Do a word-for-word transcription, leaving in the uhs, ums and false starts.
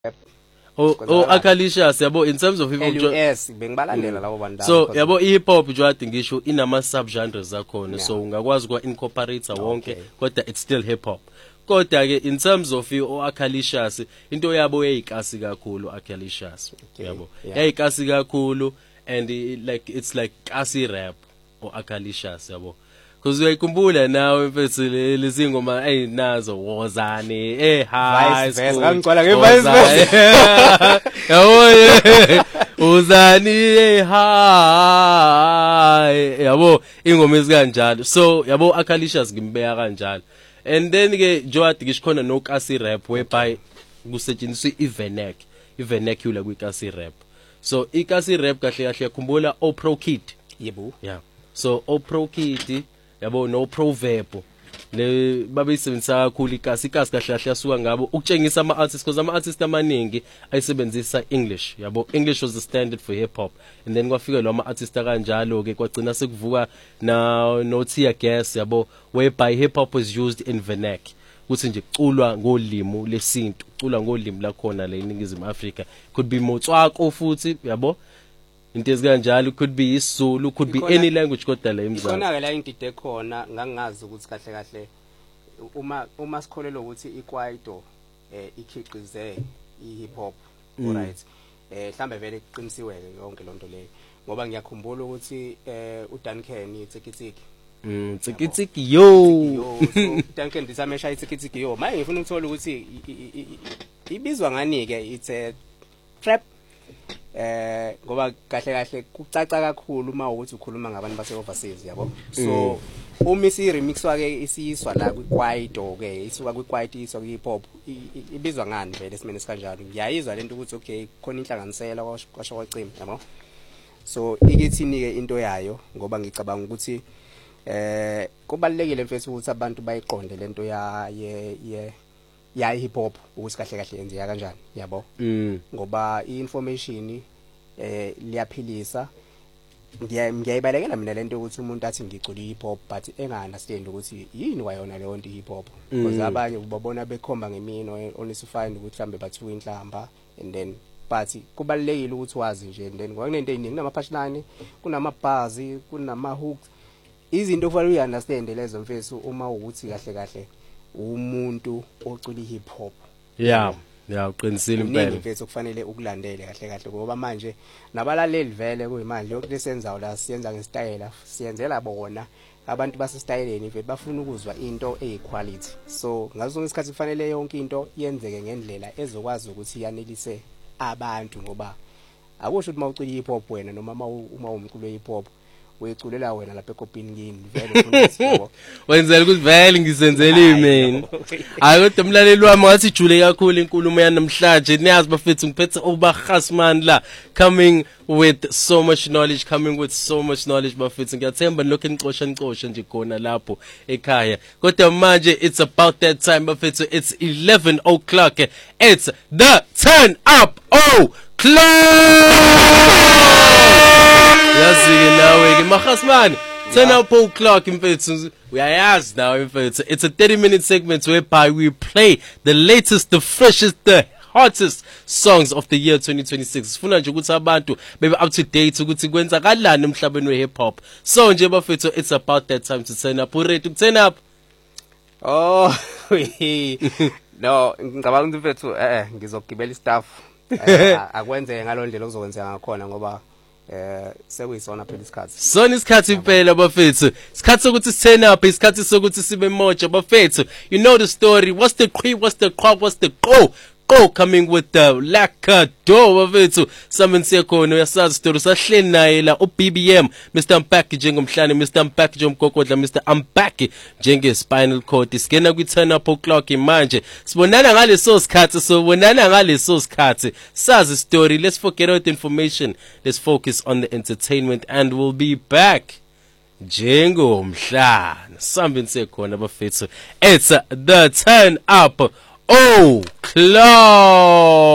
Oh, oh, Akalicious, yabo, in terms of hip hop, L U S bengibalandela labo bantu. So yabo hip hop nje ngisho inama subgenres zakhona, so ungakwazi ukwa incorporate wonke kodwa it's still hip hop. Kodwa ke in terms of o Akalicious into yabo yayikasi kakhulu Akalicious, yabo. Yayikasi kakhulu and like it's like kasi rap o Akalicious, yabo. Because uyayikhumbula nawe mfethu lezingoma ayinazo wozani eh high school ngicwala nge vice versa yabo wozani eh high yabo ingoma ezikanjalo. So yabo Akalicious ngimbeka kanjalo. And then ke Joad ngishikhona no kasi rap whereby kusetshenziswa ivernac ivernacular kwikasi rap. So ikasi rap kahle kahle yakhumbula o Pro Kid, yebo, yeah. So o Pro Kid yabo no proverb le babeyisebenzisa kakhulu ikasi ikasi kahle kahle yasuka ngabo ukutshengisa ama artists because ama artists amaningi ayisebenzisa English, yabo. English was the standard for hip hop, and then kwafika lo ama artists kanjalo ke kwagcina sekuvuka na no tear gas, yabo, whereby hip hop was used in vernac kuthi nje kuculwa ngolimi lesintu, kuculwa ngolimi lakhona la eNingizimu Afrika. Could be Motswako futhi, yabo, into ezikanjalo, could be isiZulu, could be any language kodwa la emzansi. Khona ke la intide khona ngangazi ukuthi kahle kahle uma uma sikholelwa ukuthi iKwaito eh ikhiqize ihip hop, alright, eh mhlambe vele kuqinisiwe yonke lonto leyo ngoba ngiyakhumbula ukuthi eh uDuncan Tsikitsiki Mm, Tsikitsiki yo. Duncan disamesha Tsikitsiki yo. Manje ngifuna ukuthola ukuthi ibizwa ngani ke it's a trap eh ngoba kahle kahle kucaca kakhulu uma ukuthi ukhuluma ngabantu base overseas, yabo. So uma isi remix wake isiyiswa la kwiKwaito ke isuka kwiKwaito iswa kwi hip hop ibizwa ngani vele esimene sikanjalo. Ngiyayizwa lento ukuthi okay khona inhlanganisela kwasho kwacima, yabo. So ikithini ke into yayo ngoba ngicabanga ukuthi eh kubalekile mfethu ukuthi abantu bayiqonde lento ya ye ya hip hop ukuthi kahle kahle yenzeka kanjani, yabo. Ngoba iinformation eh liyaphilisa. Ngiyayibalekela mina lento ukuthi umuntu athi ngicula hip hop but enga understand ukuthi yini wayona leyo nto hip hop, because abanye ubabona bekhomba ngemino honest find ukuthi mhlambe bathuka inhlamba, and then but kubalekile ukuthi wazi nje, and then kwakunento eziningi kunama punchline, kunama bars, kunama hooks, izinto kufanele uyiunderstand lezo mfethu uma ukuthi kahle kahle umuntu ocula hip hop. Yeah, yeah, uqinisile impela. Mfethu kufanele ukulandele kahle kahle ngoba manje nabalaleli vele kuyimanje lokho lesenzayo la siyenza ngesitayela, siyenzela bona abantu basesitayeleni mfethu bafuna ukuzwa into equality. So ngazo ngesikhathi kufanele yonke into yenzeke ngendlela ezokwazi ukuthi yanelise abantu, ngoba akusho ukuthi mawucula hip hop wena noma uma umculo hip hop uyiculela wena lapha ekopini kini vele ufuna wenzela ukuthi vele ngisenzela imini. Hayi kodwa umlaleli wami ngathi jule kakhulu inkulumo yanamhlanje. Niyazi bafethu ngiphethe obakhasman la, coming with so much knowledge, coming with so much knowledge bafethu. Ngiyathemba lokho enixosha nixosha nje khona lapho ekhaya. Kodwa manje it's about that time bafethu. It's eleven o'clock. It's the turn up oh clock. Yazi nawe ke makhasman, turn up o'clock mfethu uyayazi nawe mfethu. It's a thirty minute segment whereby we play the latest, the freshest, the hottest songs of the year twenty twenty-six. Sifuna nje ukuthi abantu bebe up to date ukuthi kwenzakalani emhlabeni we hip hop. So nje bafethu it's about that time to turn up. Ready to turn up? Oh no, ngicabanga ukuthi mfethu eh ngizogibela istaff akwenze ngalondlela okuzokwenzeka ngakhona ngoba eh sekuyisona phela isikhathi. Sona isikhathi impela bafethu. Isikhathi sokuthi turn up, isikhathi sokuthi sibe moja bafethu. You know the story. What's the qhi, what's the qha, what's the qo? Qo coming with the lacquer door bafethu. Summon sekhona uyasazi story sahleli naye la u B B M, Mister Mpaki njengomhlane, Mister Mpaki njengomgogodla, Mister Mpaki njenge spinal cord. Isigena kwi turn up o'clock manje. Sibonana ngaleso sikhathi, so bonana ngaleso sikhathi. Sazi story. Let's forget about the information. Let's focus on the entertainment and we'll be back. Njengomhlane. Summon sekhona bafethu. It's the turn up oh clock.